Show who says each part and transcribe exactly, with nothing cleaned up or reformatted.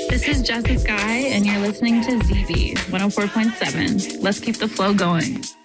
Speaker 1: This is Jessica Sky, and you're listening to Z B one oh four point seven. Let's keep the flow going.